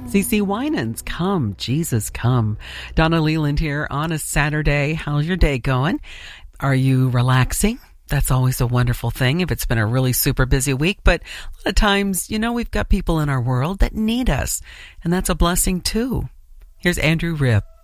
CeCe Winans, Come, Jesus, Come. Donna Leland here on a Saturday. How's your day going? Are you relaxing? That's always a wonderful thing if it's been a really super busy week. But a lot of times, we've got people in our world that need us. And that's a blessing too. Here's Andrew Ripp.